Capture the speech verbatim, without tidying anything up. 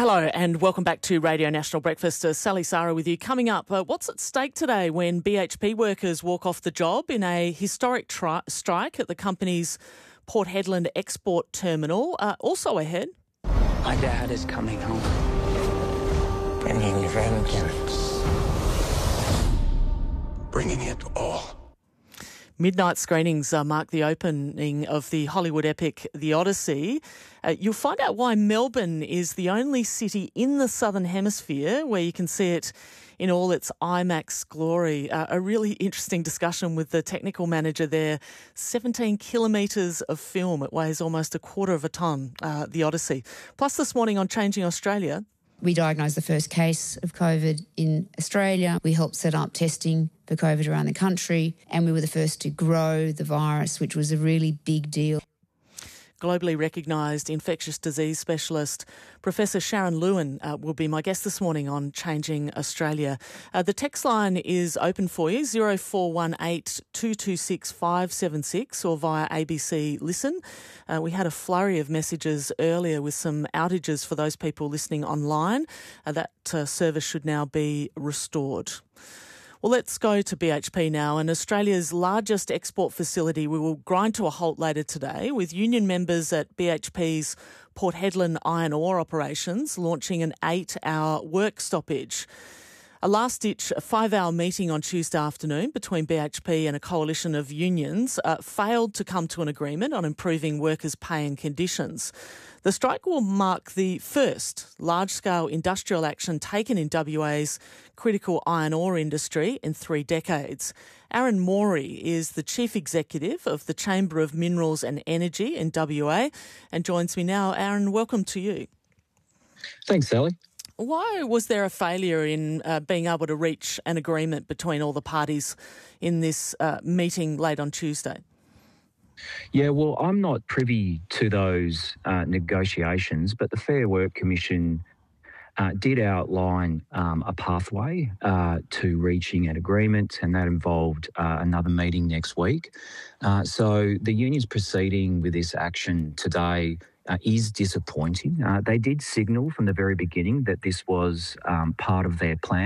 Hello and welcome back to Radio National Breakfast. Uh, Sally Sara with you. Coming up, uh, what's at stake today when B H P workers walk off the job in a historic tri- strike at the company's Port Hedland export terminal? Uh, also ahead. My dad is coming home. Bringing your vengeance. Bringing it all. Midnight screenings uh, mark the opening of the Hollywood epic The Odyssey. Uh, you'll find out why Melbourne is the only city in the Southern Hemisphere where you can see it in all its IMAX glory. Uh, a really interesting discussion with the technical manager there. seventeen kilometres of film. It weighs almost a quarter of a tonne, uh, The Odyssey. Plus this morning on Changing Australia. We diagnosed the first case of COVID in Australia. We helped set up testing for COVID around the country, and we were the first to grow the virus, which was a really big deal. Globally recognised infectious disease specialist Professor Sharon Lewin uh, will be my guest this morning on Changing Australia. Uh, the text line is open for you, zero four one eight, two two six, five seven six or via A B C Listen. Uh, we had a flurry of messages earlier with some outages for those people listening online. Uh, that uh, service should now be restored. Well, let's go to B H P now, and Australia's largest export facility. We will grind to a halt later today with union members at B H P's Port Hedland iron ore operations launching an eight-hour work stoppage. A last-ditch five-hour meeting on Tuesday afternoon between B H P and a coalition of unions uh, failed to come to an agreement on improving workers' pay and conditions. The strike will mark the first large-scale industrial action taken in W A's critical iron ore industry in three decades. Aaron Morey is the Chief Executive of the Chamber of Minerals and Energy in W A and joins me now. Aaron, welcome to you. Thanks, Sally. Why was there a failure in uh, being able to reach an agreement between all the parties in this uh, meeting late on Tuesday? Yeah, well, I'm not privy to those uh, negotiations, but the Fair Work Commission uh, did outline um, a pathway uh, to reaching an agreement, and that involved uh, another meeting next week. Uh, so the union's proceeding with this action today Uh, is disappointing. Uh, they did signal from the very beginning that this was um, part of their plan.